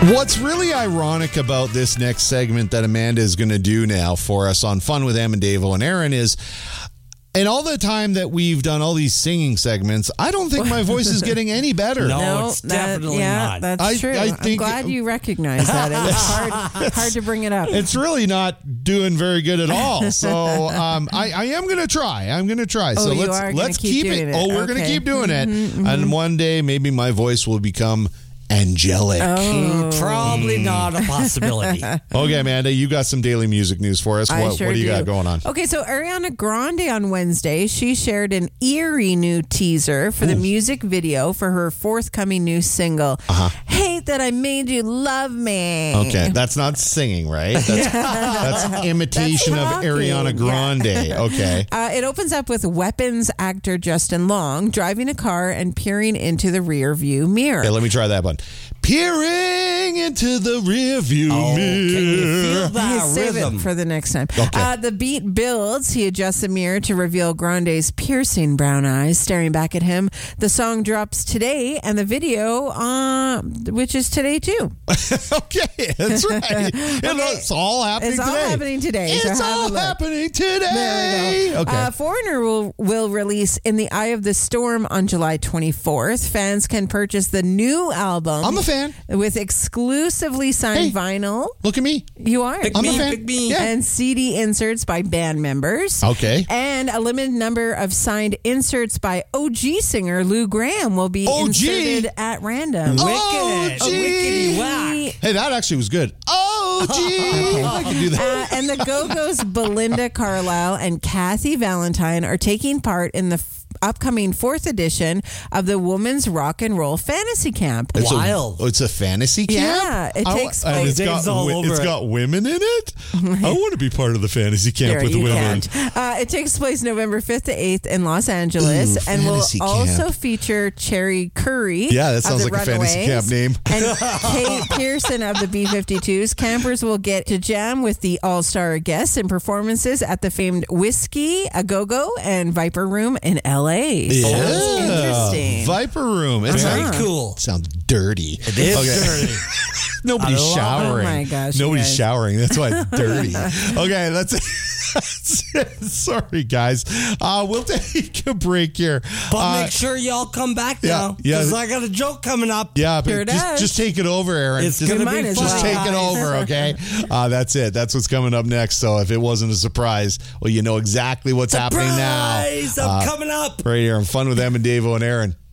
What's really ironic about this next segment that Amanda is going to do now for us on Fun with Em and Davo and Aaron is, in all the time that we've done all these singing segments, I don't think my voice is getting any better. No, it's definitely not. That's true. I'm glad you recognize that. It was hard to bring it up. It's really not doing very good at all. So I am going to try. I'm going to try. Oh, so you let's keep keep doing it. it. Oh, we're going to keep doing it. And one day maybe my voice will become angelic. Probably not a possibility. Okay, Amanda, you got some daily music news for us. What do you got going on? Okay, so Ariana Grande on Wednesday, she shared an eerie new teaser for the music video for her forthcoming new single, Hate That I Made You Love Me. Okay, that's not singing, right? That's imitation of Ariana Grande. Yeah. Okay. It opens up with Weapons actor Justin Long driving a car and peering into the rear view mirror. Okay, let me try that one. Peering into the rearview mirror. Can you feel that Save rhythm? it for the next time. Okay. The beat builds. He adjusts the mirror to reveal Grande's piercing brown eyes staring back at him. The song drops today, and the video, which is today too. Okay, that's right. It's all happening It's today. all happening today. It's so all happening today. There we go. Okay. Foreigner will release In the Eye of the Storm on July 24th. Fans can purchase the new album. I'm a fan. With exclusively signed vinyl. Look at me. You are. Pick I'm me, a fan. pick me. Yeah. And CD inserts by band members. Okay. And a limited number of signed inserts by OG singer Lou Graham will be inserted at random. Wicked. OG. Wickedy whack. Hey, that actually was good. Oh, gee. I can do that. And the Go-Go's Belinda Carlisle and Kathy Valentine are taking part in the upcoming 4th edition of the Women's Rock and Roll Fantasy Camp. It's a fantasy camp? Yeah, it takes and place. it's got women in it? I want to be part of the fantasy camp with you women. can't. It takes place November 5th to 8th in Los Angeles and will fantasy also camp. feature Cherry Curry. Yeah, that sounds of the like a fantasy Runaways camp name. And Kate Pearson of the B-52s. Campers will get to jam with the all-star guests and performances at the famed Whiskey, A Go-Go, and Viper Room in L.A. Yeah. Sounds interesting. Viper Room. It Very cool. sounds dirty. It is dirty. Nobody's showering. Oh my gosh, Nobody's you guys. showering. That's why it's dirty. Okay, that's it. Sorry, guys. We'll take a break here. But make sure y'all come back now. yeah. Because I got a joke coming up. Yeah, Sure but does. just take it over, Aaron. It's going to might be as fun. Just take it over, okay? That's it. That's what's coming up next. So if it wasn't a surprise, well, you know exactly what's happening now. Surprise! I'm coming up. Right here on Fun with Em and Davo and Aaron.